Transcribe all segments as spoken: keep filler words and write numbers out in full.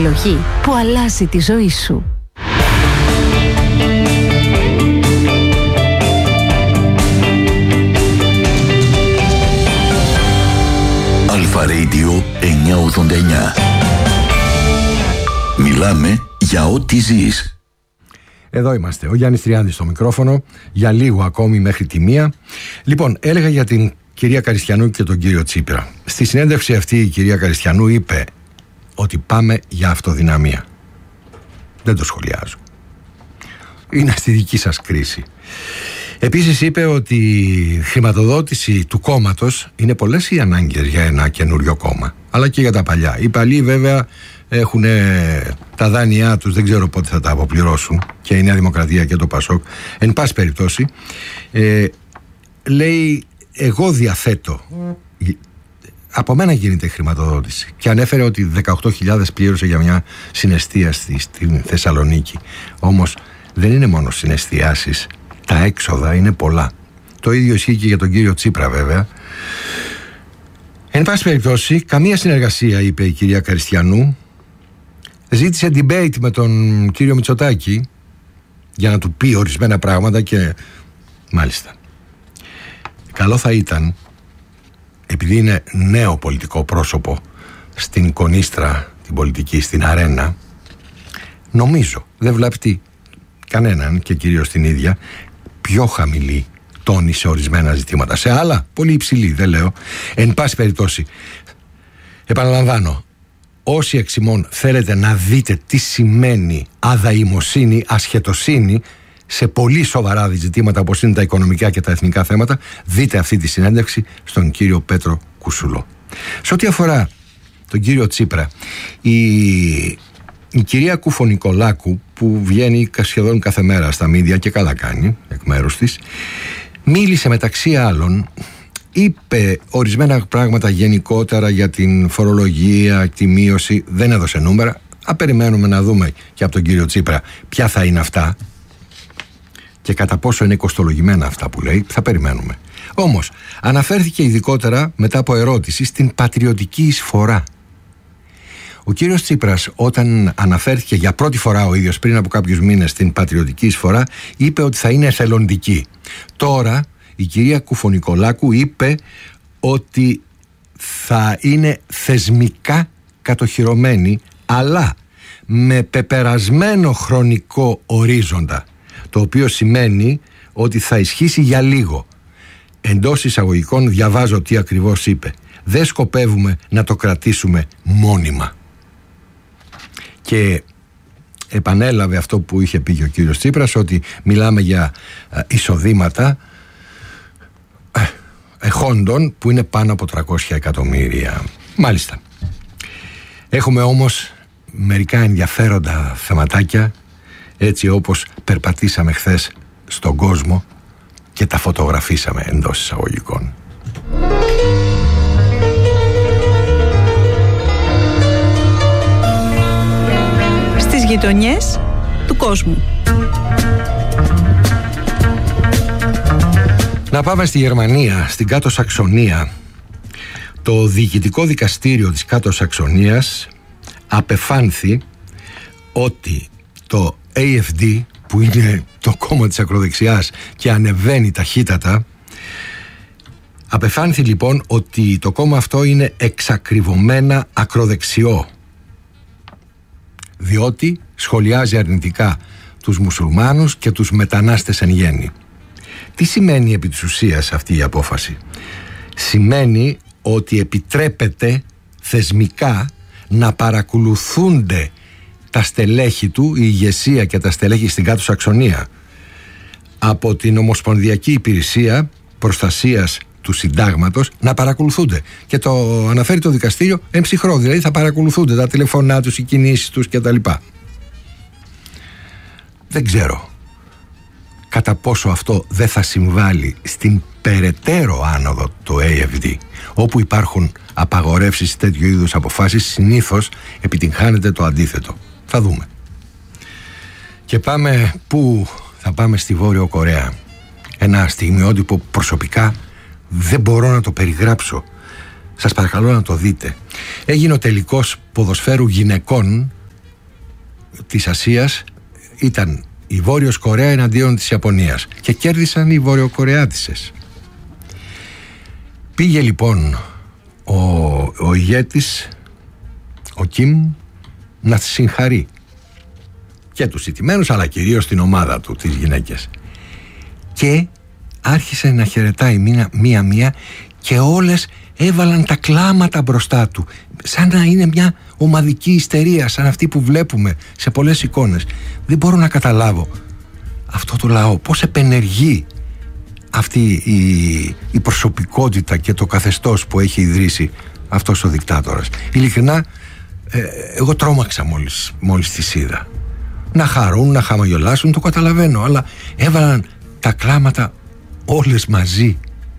επιλογή που αλλάζει τη ζωή σου. Αλφα Radio εννιακόσια ογδόντα εννιά. Μιλάμε για ό,τι ζεις. Εδώ είμαστε, ο Γιάννης Τριάντης στο μικρόφωνο, για λίγο ακόμη μέχρι τη μία. Λοιπόν, έλεγα για την κυρία Καριστιανού και τον κύριο Τσίπρα. Στη συνέντευξη αυτή η κυρία Καριστιανού είπε ότι πάμε για αυτοδυναμία. Δεν το σχολιάζω. Είναι στη δική σας κρίση. Επίσης είπε ότι η χρηματοδότηση του κόμματος είναι πολλές οι ανάγκες για ένα καινούριο κόμμα, αλλά και για τα παλιά. Οι παλιοί βέβαια έχουν τα δάνειά τους, δεν ξέρω πότε θα τα αποπληρώσουν, και η Νέα Δημοκρατία και το Πασόκ. Εν πάση περιπτώσει, ε, λέει, εγώ διαθέτω, από μένα γίνεται η χρηματοδότηση, και ανέφερε ότι δεκαοκτώ χιλιάδες πλήρωσε για μια συνεστίαση στη Θεσσαλονίκη. Όμως δεν είναι μόνο συνεστιάσεις, τα έξοδα είναι πολλά. Το ίδιο ισχύει και για τον κύριο Τσίπρα βέβαια. Εν πάση περιπτώσει, καμία συνεργασία, είπε η κυρία Καριστιανού. Ζήτησε debate με τον κύριο Μητσοτάκη για να του πει ορισμένα πράγματα και μάλιστα. Καλό θα ήταν, επειδή είναι νέο πολιτικό πρόσωπο στην κονίστρα, την πολιτική, στην αρένα, νομίζω, δεν βλάπτει κανέναν και κυρίως την ίδια, πιο χαμηλή τόνη σε ορισμένα ζητήματα. Σε άλλα, πολύ υψηλή, δεν λέω. Εν πάση περιπτώσει, επαναλαμβάνω, όσοι εξ ημών θέλετε να δείτε τι σημαίνει αδαημοσύνη, ασχετοσύνη σε πολύ σοβαρά ζητήματα όπως είναι τα οικονομικά και τα εθνικά θέματα, δείτε αυτή τη συνέντευξη στον κύριο Πέτρο Κουσουλό. Σε ό,τι αφορά τον κύριο Τσίπρα, η, η κυρία Κουφο-Νικολάκου, που βγαίνει σχεδόν κάθε μέρα στα μίδια και καλά κάνει εκ μέρους της, μίλησε μεταξύ άλλων, είπε ορισμένα πράγματα γενικότερα για την φορολογία, τη μείωση, δεν έδωσε νούμερα. Α, περιμένουμε να δούμε και από τον κύριο Τσίπρα ποια θα είναι αυτά και κατά πόσο είναι κοστολογημένα αυτά που λέει. Θα περιμένουμε. Όμως αναφέρθηκε ειδικότερα μετά από ερώτηση στην πατριωτική εισφορά. Ο κύριος Τσίπρας, όταν αναφέρθηκε για πρώτη φορά ο ίδιος πριν από κάποιους μήνες στην πατριωτική εισφορά, είπε ότι θα είναι εθελοντική. Τώρα η κυρία Κουφο-Νικολάκου είπε ότι θα είναι θεσμικά κατοχυρωμένη, αλλά με πεπερασμένο χρονικό ορίζοντα, το οποίο σημαίνει ότι θα ισχύσει για λίγο. Εντός εισαγωγικών διαβάζω τι ακριβώς είπε. Δεν σκοπεύουμε να το κρατήσουμε μόνιμα. Και επανέλαβε αυτό που είχε πει και ο κύριος Τσίπρας, ότι μιλάμε για εισοδήματα εχόντων που είναι πάνω από τριακόσια εκατομμύρια. Μάλιστα. Έχουμε όμως μερικά ενδιαφέροντα θεματάκια, έτσι όπως περπατήσαμε χθες στον κόσμο και τα φωτογραφίσαμε εντός εισαγωγικών. Στις γειτονιές του κόσμου. Να πάμε στη Γερμανία, στην Κάτω Σαξονία. Το διοικητικό δικαστήριο της Κάτω Σαξονίας απεφάνθη ότι το έι εφ ντι, που είναι το κόμμα της ακροδεξιάς και ανεβαίνει ταχύτατα, απεφάνθη λοιπόν ότι το κόμμα αυτό είναι εξακριβωμένα ακροδεξιό, διότι σχολιάζει αρνητικά τους μουσουλμάνους και τους μετανάστες εν γέννη. Τι σημαίνει επί της ουσίας αυτή η απόφαση? Σημαίνει ότι επιτρέπεται θεσμικά να παρακολουθούνται τα στελέχη του, η ηγεσία και τα στελέχη στην Κάτω Σαξονία, από την Ομοσπονδιακή Υπηρεσία Προστασίας του Συντάγματος, να παρακολουθούνται. Και το αναφέρει το δικαστήριο εμψυχρό, δηλαδή θα παρακολουθούνται τα τηλεφωνά τους, οι κινήσεις τους κτλ. Δεν ξέρω κατά πόσο αυτό δεν θα συμβάλλει στην περαιτέρω άνοδο του έι εφ ντι. Όπου υπάρχουν απαγορεύσεις τέτοιου είδους αποφάσεις, συνήθως επιτυγχάνεται το αντίθετο. Θα δούμε. Και πάμε πού? Θα πάμε στη Βόρειο Κορέα. Ένα στιγμιότυπο προσωπικά δεν μπορώ να το περιγράψω. Σας παρακαλώ να το δείτε. Έγινε ο τελικός ποδοσφαίρου γυναικών της Ασίας ήταν η Βόρειος Κορέα εναντίον της Ιαπωνίας και κέρδισαν οι Βορειοκορεάτισσες. Πήγε λοιπόν ο, ο ηγέτης, ο Κιμ, να συγχαρεί και τους ηττημένους, αλλά κυρίως την ομάδα του, τις γυναίκες, και άρχισε να χαιρετάει μία-μία και όλες έβαλαν τα κλάματα μπροστά του, σαν να είναι μια ομαδική ιστερία, σαν αυτή που βλέπουμε σε πολλές εικόνες. Δεν μπορώ να καταλάβω αυτό το λαό, πώς επενεργεί αυτή η, η προσωπικότητα και το καθεστώς που έχει ιδρύσει αυτός ο δικτάτορας. Ειλικρινά, ε, εγώ τρόμαξα μόλις, μόλις τις είδα. Να χαρούν, να χαμογελάσουν, το καταλαβαίνω, αλλά έβαλαν τα κλάματα όλες μαζί.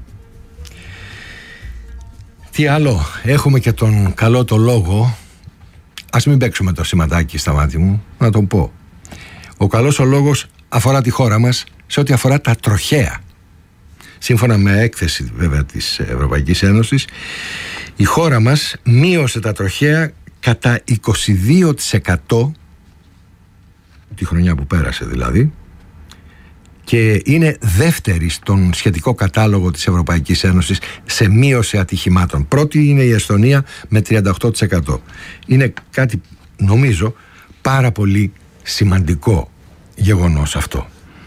Τι άλλο, έχουμε και τον καλό το λόγο. Ας μην παίξουμε το σηματάκι στα μάτια μου, να τον πω. Ο καλός ο λόγος αφορά τη χώρα μας σε ό,τι αφορά τα τροχαία. Σύμφωνα με έκθεση βέβαια της Ευρωπαϊκής Ένωσης, η χώρα μας μείωσε τα τροχαία κατά είκοσι δύο τοις εκατό τη χρονιά που πέρασε δηλαδή, και είναι δεύτερη στον σχετικό κατάλογο της Ευρωπαϊκής Ένωσης σε μείωση ατυχημάτων. Πρώτη είναι η Εστονία με τριάντα οκτώ τοις εκατό. Είναι κάτι, νομίζω, πάρα πολύ σημαντικό γεγονός αυτό.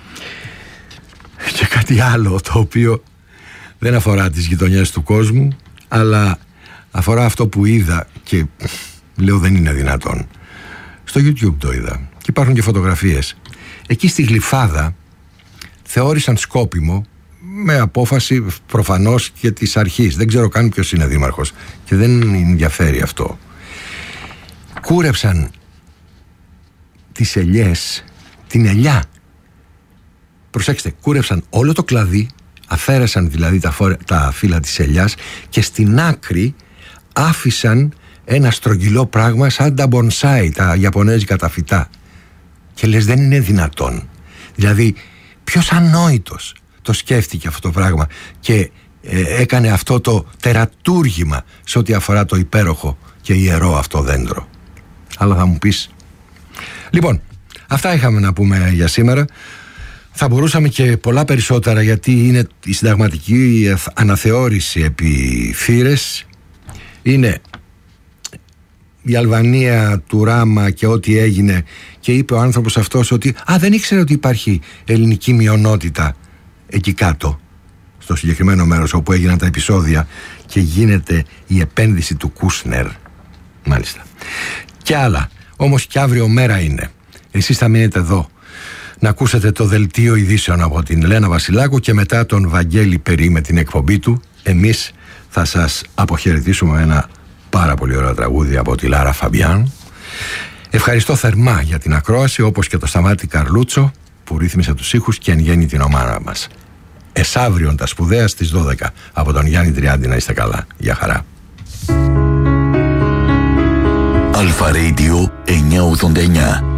Και κάτι άλλο το οποίο δεν αφορά τις γειτονιές του κόσμου, αλλά αφορά αυτό που είδα και λέω δεν είναι δυνατόν. Στο YouTube το είδα και υπάρχουν και φωτογραφίες. Εκεί στη Γλυφάδα θεώρησαν σκόπιμο, με απόφαση προφανώς και της αρχής, δεν ξέρω καν ποιος είναι δήμαρχος και δεν ενδιαφέρει αυτό, κούρεψαν τις ελιές, την ελιά. Προσέξτε, κούρεψαν όλο το κλαδί, αφαίρεσαν δηλαδή τα, φόρε, τα φύλλα της ελιάς και στην άκρη άφησαν ένα στρογγυλό πράγμα σαν τα μπονσάι, τα ιαπωνέζικα τα φυτά. Και λες, δεν είναι δυνατόν. Δηλαδή, ποιος ανόητος το σκέφτηκε αυτό το πράγμα και ε, έκανε αυτό το τερατούργημα σε ό,τι αφορά το υπέροχο και ιερό αυτό δέντρο. Αλλά θα μου πεις. Λοιπόν, αυτά είχαμε να πούμε για σήμερα. Θα μπορούσαμε και πολλά περισσότερα, γιατί είναι η συνταγματική αναθεώρηση επί θύρες. Είναι η Αλβανία του Ράμα και ό,τι έγινε, και είπε ο άνθρωπος αυτός ότι α, δεν ήξερε ότι υπάρχει ελληνική μειονότητα εκεί κάτω, στο συγκεκριμένο μέρος όπου έγιναν τα επεισόδια και γίνεται η επένδυση του Κούσνερ. Μάλιστα. Και άλλα. Όμως και αύριο μέρα είναι. Εσείς θα μείνετε εδώ να ακούσετε το δελτίο ειδήσεων από την Λένα Βασιλάκου και μετά τον Βαγγέλη Περί με την εκπομπή του. Εμείς θα σας αποχαιρετήσουμε με ένα πάρα πολύ ωραίο τραγούδι από τη Λάρα Φαμπιάν. Ευχαριστώ θερμά για την ακρόαση, όπως και το Σταμάτη Καρλούτσο που ρύθμισε τους ήχους και εν γέννη την ομάδα μας. Εσαύριον τα σπουδαία στις δώδεκα από τον Γιάννη Τριάντη. Να είστε καλά. Γεια χαρά. Αλφα Radio εννιακόσια ογδόντα εννιά.